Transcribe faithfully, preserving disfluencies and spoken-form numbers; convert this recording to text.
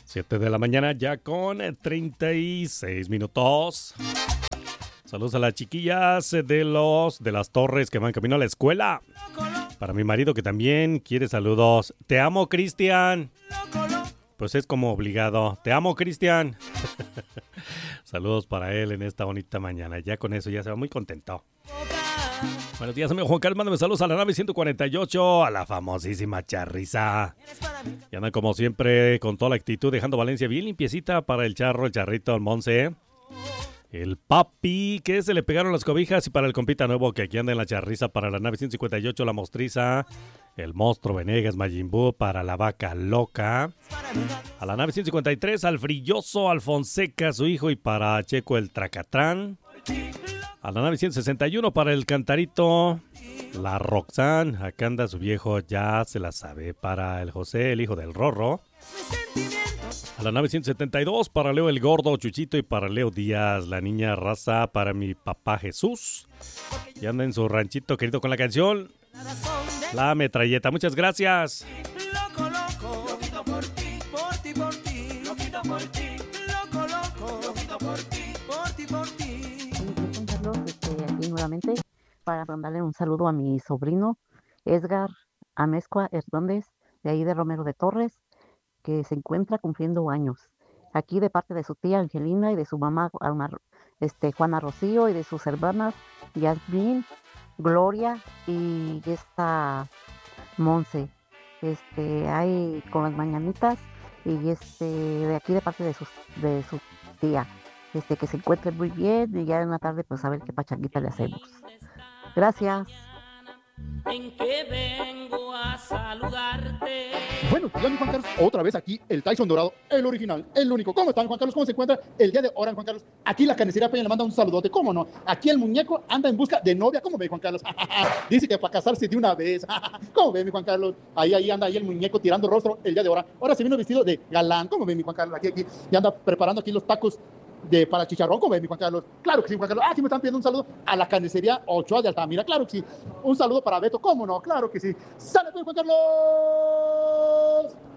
siete de la mañana ya con treinta y seis minutos. Saludos a las chiquillas de los de las Torres que van camino a la escuela. Para mi marido que también quiere saludos. Te amo, Cristian. Pues es como obligado. Te amo, Cristian. Saludos para él en esta bonita mañana. Ya con eso ya se va muy contento. Buenos días, amigo Juan Carlos. Mándame saludos a la nave ciento cuarenta y ocho, a la famosísima Charriza. Y andan como siempre con toda la actitud, dejando Valencia bien limpiecita para el charro, el charrito, el Monse. El papi, que se le pegaron las cobijas, y para el compita nuevo que aquí anda en la Charriza, para la nave ciento cincuenta y ocho, la Mostriza. El monstruo Venegas Majin Buu para la vaca loca. A la nave ciento cincuenta y tres, al Frilloso, al Fonseca, su hijo, y para Checo el Tracatrán. A la nave ciento sesenta y uno para el Cantarito, la Roxanne. Acá anda su viejo, ya se la sabe. Para el José, el hijo del Rorro. A la nave ciento setenta y dos para Leo el Gordo, Chuchito, y para Leo Díaz, la niña Raza. Para mi papá Jesús. Y anda en su ranchito querido con la canción La Metralleta. Muchas gracias. Loco, loco, loquito por ti, por ti, por ti, loquito por ti, loco, loco, loquito por ti, por ti, por ti. Juan Carlos, este, aquí nuevamente para mandarle un saludo a mi sobrino Edgar Amezcua Hernández, de ahí de Romero de Torres, que se encuentra cumpliendo años. Aquí de parte de su tía Angelina y de su mamá Alma, este, Juana Rocío, y de sus hermanas Yasmín, Gloria y esta Monse. Este, hay con las mañanitas, y este, de aquí de parte de, sus, de su tía. Este, que se encuentre muy bien, y ya en la tarde pues a ver qué pachanguita le hacemos. Gracias. En que vengo a saludarte. Buenos días, mi Juan Carlos. Otra vez aquí el Tyson Dorado, el original, el único. ¿Cómo están, Juan Carlos? ¿Cómo se encuentra el día de hoy, Juan Carlos? Aquí la carnicería Peña le manda un saludote, ¿cómo no? Aquí el muñeco anda en busca de novia, ¿cómo ve, Juan Carlos? Dice que para casarse de una vez. ¿Cómo ve, mi Juan Carlos? Ahí, ahí anda ahí el muñeco tirando rostro el día de ahora. Ahora se vino vestido de galán, ¿cómo ve, mi Juan Carlos? Aquí, aquí, y anda preparando aquí los tacos de para chicharrón, ¿cómo ve, mi Juan Carlos? Claro que sí, Juan Carlos. Ah, sí me están pidiendo un saludo a la carnicería Ochoa de Altamira, claro que sí. Un saludo para Beto, ¿cómo no? Claro que sí. ¡Sale, pues, Juan Carlos!